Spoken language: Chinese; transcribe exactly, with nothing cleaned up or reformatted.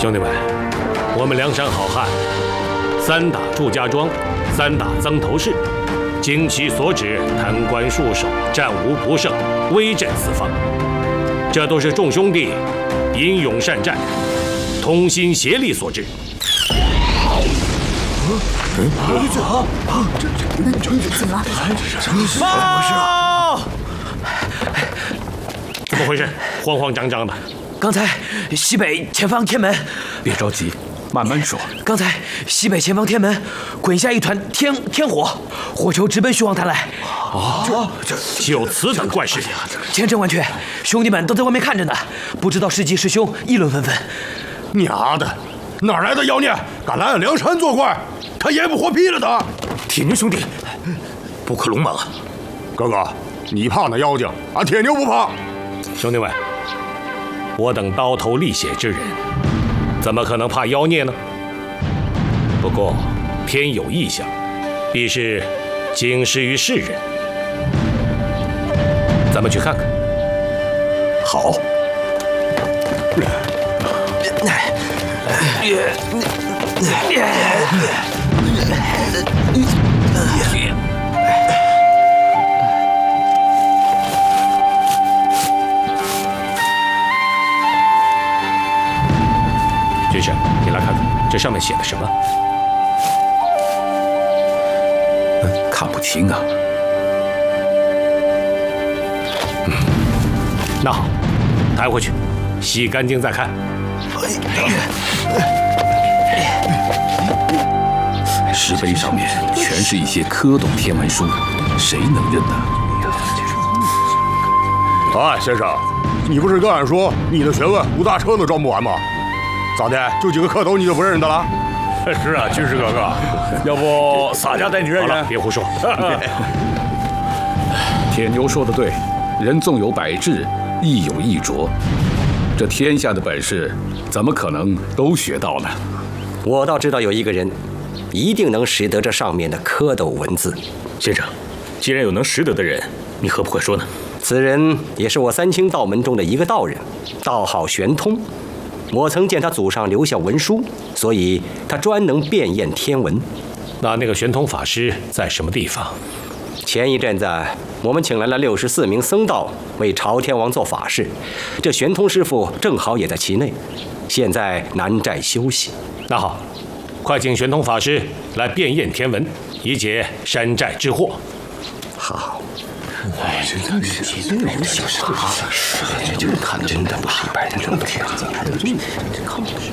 兄弟们，我们梁山好汉，三打祝家庄，三打曾头市，经其所指，贪官戍守，战无不胜，威震四方。这都是众兄弟英勇善战，同心协力所致。 啊啊！这这这怎么了？怎么回事啊？ 怎么回事？慌慌张张的。 刚才西北前方天门， 别着急，慢慢说。 刚才西北前方天门滚下一团天天火，火球直奔虚皇坛来。 啊，这有此等怪事！ 千真万确，兄弟们都在外面看着呢，不知道是吉是凶，议论纷纷。 娘的，哪来的妖孽，敢来俺梁山作怪？他爷不活劈了他！ 铁牛兄弟，不可鲁莽啊！ 哥哥，你怕那妖精，俺铁牛不怕。 兄弟们，我等刀头沥血之人，怎么可能怕妖孽呢？不过天有异象，必是警示于世人。咱们去看看。 好。 军师，你来看看这上面写的什么？ 嗯，看不清啊。 嗯，那好，带回去，洗干净再看。 石碑上面全是一些蝌蚪天文书，谁能认呢？ 哎，先生，你不是跟俺说你的学问五大车都装不完吗？咋的，就几个蝌蚪你就不认得了？ 是啊，军师哥哥，要不洒家带你认认？ 别胡说。 铁牛说的对，人纵有百智，亦有一拙。这天下的本事，怎么可能都学到呢？ 我倒知道有一个人，一定能识得这上面的蝌蚪文字。 先生，既然有能识得的人，你何不快说呢？ 此人也是我三清道门中的一个道人，道号玄通。我曾见他祖上留下文书，所以他专能辨验天文。 那那个玄通法师在什么地方？ 前一阵子，我们请来了六十四名僧道为朝天王做法事，这玄通师傅正好也在其内，现在南寨休息。 那好，快请玄通法师来辨验天文，以解山寨之祸。 好。 哎，这这这这人小傻，是这这看真的不是一般人，真的这样子，这这这看不懂。